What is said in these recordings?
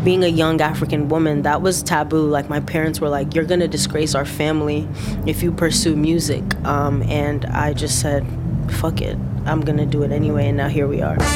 being a young African woman, that was taboo. Like my parents were like, you're gonna disgrace our family if you pursue music. And I just said, fuck it, I'm gonna do it anyway, and now here we are.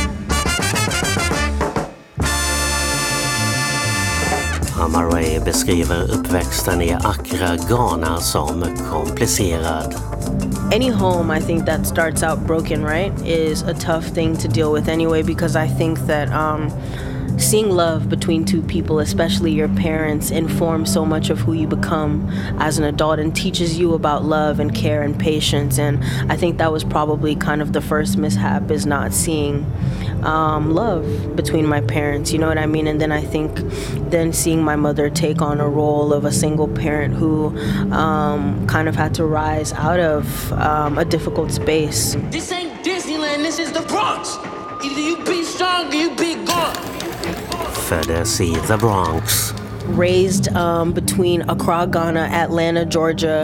Amaarae beskriver uppväxten i Accra, Ghana som komplicerad. Any home, I think, that starts out broken, right, is a tough thing to deal with anyway, because I think that seeing love between two people, especially your parents, informs so much of who you become as an adult and teaches you about love and care and patience. And I think that was probably kind of the first mishap, is not seeing love between my parents, you know what I mean? And then I think then seeing my mother take on a role of a single parent who kind of had to rise out of a difficult space. This ain't Disneyland, this is the Bronx. Either you be strong or you be gone. Föddes i The Bronx. Raised between Accra, Ghana, Atlanta, Georgia,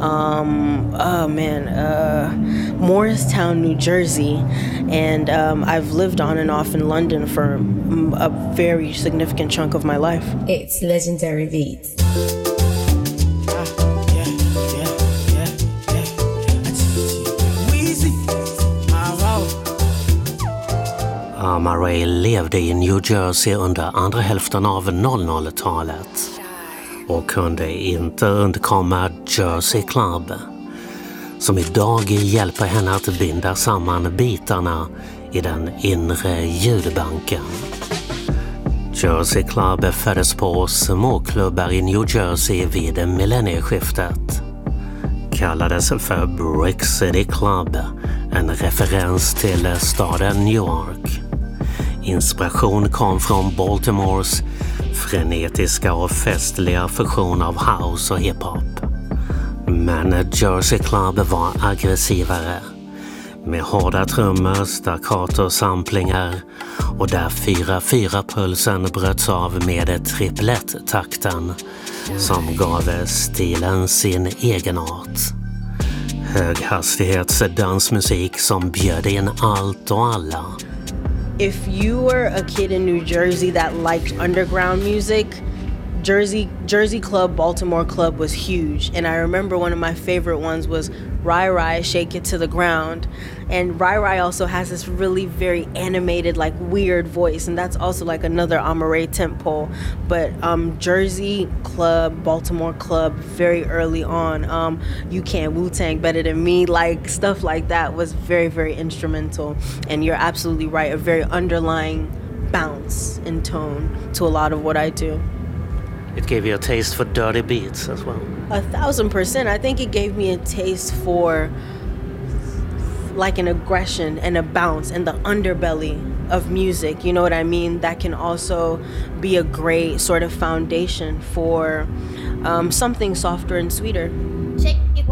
Morristown, New Jersey, and I've lived on and off in London for a very significant chunk of my life. It's Legendary Beats. Amaarae levde i New Jersey under andra hälften av 00-talet och kunde inte undkomma Jersey Club, som idag hjälper henne att binda samman bitarna i den inre ljudbanken. Jersey Club föddes på småklubbar i New Jersey vid millennieskiftet. Kallades för Brick City Club, en referens till staden New York. Inspiration kom från Baltimores frenetiska och festliga fusion av house och hiphop. Men Jersey Club var aggressivare, med hårda trummor, staccato samplingar och där 4/4-pulsen bröts av med triplett-takten som gav stilen sin egenart. Höghastighetsdansmusik som bjöd in allt och alla. If you were a kid in New Jersey that liked underground music, Jersey Club, Baltimore Club was huge. And I remember one of my favorite ones was Rai Rai, Shake It to the Ground. And Rai Rai also has this really very animated, like weird voice. And that's also like another Amaarae tempo. But Jersey Club, Baltimore Club, very early on. You Can't Wu-Tang Better Than Me, like stuff like that was very, very instrumental. And you're absolutely right, a very underlying bounce in tone to a lot of what I do. It gave you a taste for dirty beats as well. 1,000%. I think it gave me a taste for like an aggression and a bounce and the underbelly of music. You know what I mean? That can also be a great sort of foundation for something softer and sweeter. Shake